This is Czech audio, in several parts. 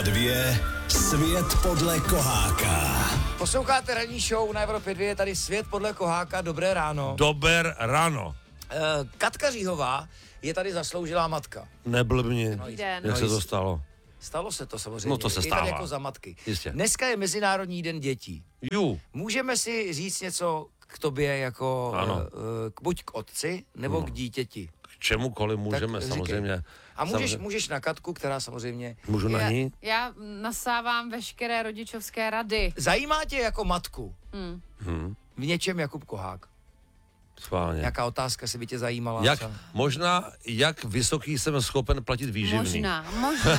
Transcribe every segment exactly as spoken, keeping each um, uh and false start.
dvě. Svět podle Koháka. Posloucháte ranní show na Evropě dva, je tady Svět podle Koháka, dobré ráno. Dober ráno. Uh, Katka Říhová je tady zasloužilá matka. Neblbni, Dobrý den. jak No se to jist- stalo. Stalo se to samozřejmě. No to se I stává. tady jako za matky. Jistě. Dneska je Mezinárodní den dětí. Ju, Můžeme si říct něco k tobě jako Ano. uh, k, buď k otci, nebo No. k dítěti. k čemukoliv můžeme, říkej. samozřejmě. A můžeš, Samozřejmě. můžeš na Katku, která samozřejmě... Můžu na Já, ní? já nasávám veškeré rodičovské rady. Zajímá tě jako matku Hmm. Hm, v něčem Jakub Kohák? schválně. Jaká otázka si by tě zajímala? Jak, Co? možná, jak vysoký jsem schopen platit výživný. Možná, možná.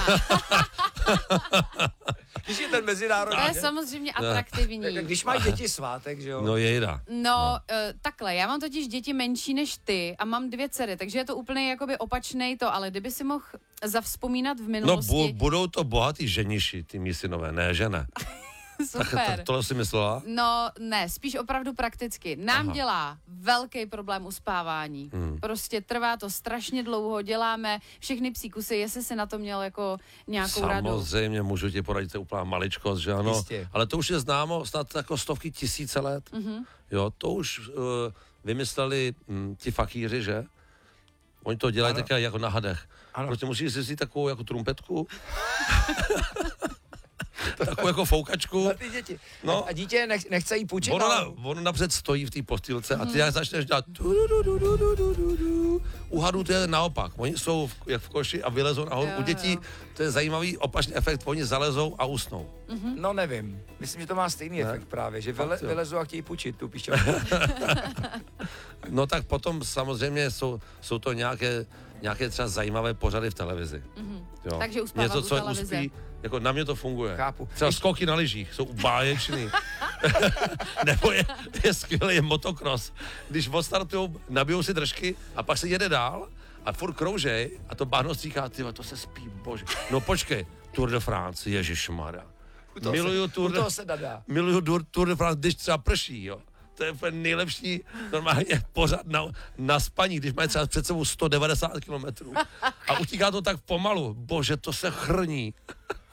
Když je ten mezinárodní To je den, samozřejmě atraktivní. tak když mají děti svátek, že jo? No jejda. No, no. Uh, takhle, já mám totiž děti menší než ty a mám dvě dcery, takže je to úplně jakoby opačnej to, ale kdyby si mohl zavzpomínat v No minulosti, bu, budou to bohatý ženiši, ty mý synové, ne žene. Tak, super. tak tohle si myslela? No ne, spíš opravdu prakticky. Nám Aha. dělá velký problém uspávání. Hmm. Prostě trvá to strašně dlouho, děláme všechny psí kusy, jestli si na to měl jako nějakou radu. Samozřejmě, můžu ti poradit, to je úplná maličkost, že ano. Jistě. Ale to už je známo snad jako stovky tisíce let. Mm-hmm. Jo, to už uh, vymysleli hm, ti fakíři, že? Oni to dělají také jako na hadech. Ano. Prostě musíš si vzít takovou jako trumpetku. Takovou jako foukačku. Na ty děti. No. No. A dítě nech, nechce jí půjčit. Ono, no. na, ono napřed stojí v té postýlce a ty jak začneš dělat tu, du, du, du, du, du, du, du. U hadů to je naopak. Oni jsou v, jak v koši a vylezou nahoru. Jo, U dětí jo. to je zajímavý opačný efekt. Oni zalezou a usnou. No nevím. Myslím, že to má stejný Ne? efekt právě, že vyle, jo. vylezu a chtějí půjčit tu píšťalku. No tak potom samozřejmě jsou, jsou to nějaké, nějaké třeba zajímavé pořady v televizi. Mm-hmm. Jo. Takže uspávat Něco, u co televize. uspí, jako na mě to funguje. Chápu. Třeba Ještě- skoky na lyžích jsou báječný. Nebo je, je skvělý je motocross. Když odstartujou, nabijou si držky a pak se jede dál a furt kroužej a to báhno stříká, ty to se spí, bože. No počkej, Tour de France, ježišmarja. U toho Miluju se, Tour u de, toho se dá. miluju Tour, Tour de France, když třeba prší, jo. To je úplně nejlepší normálně pořád na, na spaní, když mají třeba před sebou sto devadesát kilometrů. A utíká to tak pomalu. Bože, to se chrní.